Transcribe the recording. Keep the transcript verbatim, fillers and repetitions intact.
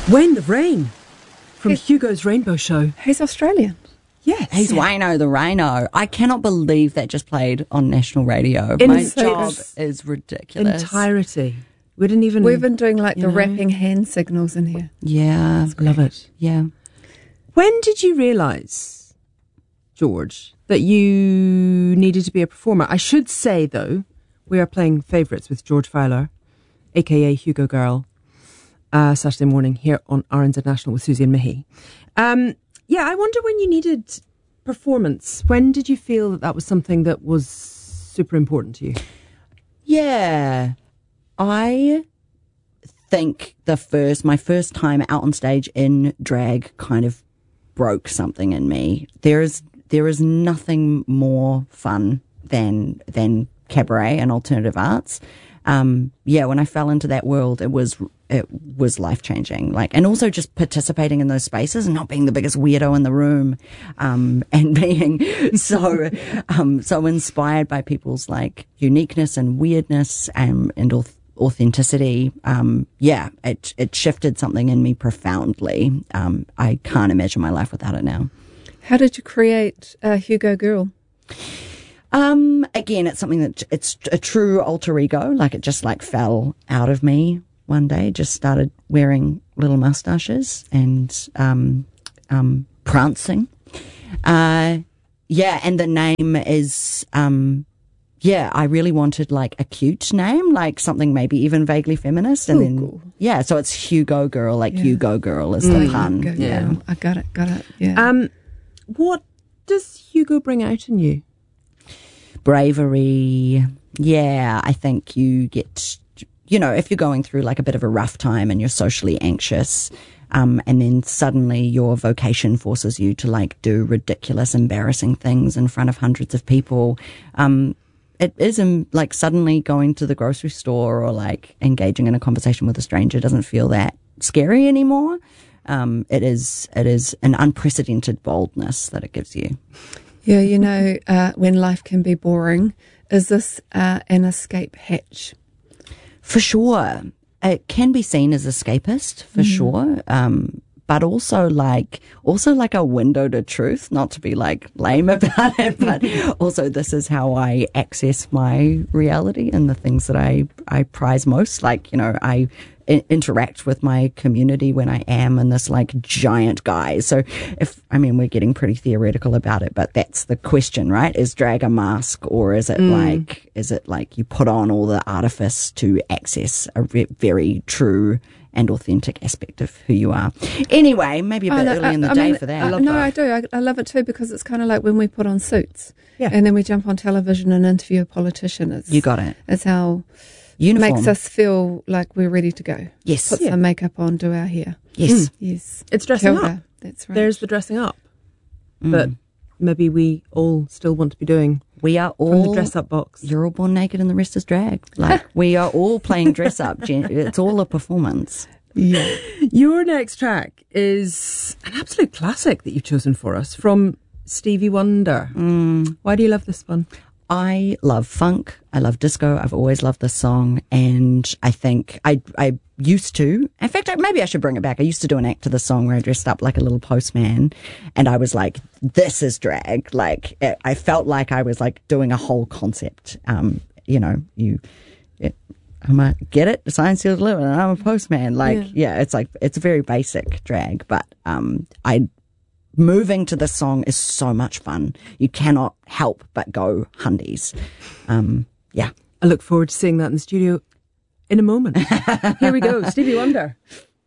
Wind of Rain from He's, Hugo's Rainbow Show. He's Australian. Yes. He's Wayno the Rhino. I cannot believe that just played on national radio. In My so job its is ridiculous. Entirety. We didn't even... We've been doing like the know. rapping hand signals in here. Yeah. Love it. Yeah. When did you realise, George, that you needed to be a performer? I should say, though, we are playing Favourites with George Fowler, a k a. Hugo Girl, uh, Saturday morning here on R N Z National with Susie and Mihi. Um, yeah, I wonder when you needed performance. When did you feel that that was something that was super important to you? Yeah. I think the first, my first time out on stage in drag kind of broke something in me. There is, there is nothing more fun than, than cabaret and alternative arts. Um, yeah, when I fell into that world, it was, it was life changing. Like, and also just participating in those spaces and not being the biggest weirdo in the room, um, and being so, um, so inspired by people's like uniqueness and weirdness and, and authenticity. Um, yeah, it, it shifted something in me profoundly. Um, I can't imagine my life without it now. How did you create uh, Hugo Girl? Um, again, it's something that it's a true alter ego. Like it just like fell out of me one day, just started wearing little mustaches and, um, um, prancing. Uh, yeah. And the name is, um, yeah, I really wanted like a cute name, like something maybe even vaguely feminist. And Hugo. then, yeah, so it's Hugo Girl, like Yeah. Hugo Girl is Mm. the pun. Hugo Yeah. Girl. I got it, got it. Yeah. Um, what does Hugo bring out in you? Bravery. Yeah, I think you get, you know, if you're going through like a bit of a rough time and you're socially anxious, um, and then suddenly your vocation forces you to like do ridiculous, embarrassing things in front of hundreds of people, um, it isn't like suddenly going to the grocery store or like engaging in a conversation with a stranger doesn't feel that scary anymore. Um, it is, it is an unprecedented boldness that it gives you. Yeah, you know, uh, when life can be boring, is this uh, an escape hatch? For sure. It can be seen as escapist, for mm. sure. Um, but also like, also like a window to truth, not to be like lame about it, but also this is how I access my reality and the things that I, I prize most. Like, you know, I I- interact with my community when I am in this like giant guise. So if, I mean, we're getting pretty theoretical about it, but that's the question, right? Is drag a mask, or is it mm. like, is it like you put on all the artifice to access a re- very true and authentic aspect of who you are? Anyway, maybe a bit oh, no, early I, in the I day mean, for that. I, I love no, that. I do. I, I love it too, because it's kind of like when we put on suits, yeah, and then we jump on television and interview a politician. It's, you got it. It's how Uniform. Makes us feel like we're ready to go. Yes. Put yeah. some makeup on, do our hair. Yes. Mm. Yes. It's dressing Kilda. up. That's right. There's the dressing up. Mm. But maybe we all still want to be doing We are all from the dress up box. You're all born naked and the rest is drag. Like we are all playing dress up. It's all a performance. Yeah. Your next track is an absolute classic that you've chosen for us from Stevie Wonder. Mm. Why do you love this one? I love funk. I love disco. I've always loved this song. And I think I, I used to, in fact, I, maybe I should bring it back. I used to do an act to the song where I dressed up like a little postman, and I was like, this is drag. Like, it, I felt like I was like doing a whole concept. Um, you know, you, it, I'm a, get it? Science sealed delivered, and I'm a postman. Like, yeah. yeah, it's like, it's very basic drag, but, um, I, moving to this song is so much fun. You cannot help but go hundies. Um, yeah. I look forward to seeing that in the studio in a moment. Here we go, Stevie Wonder.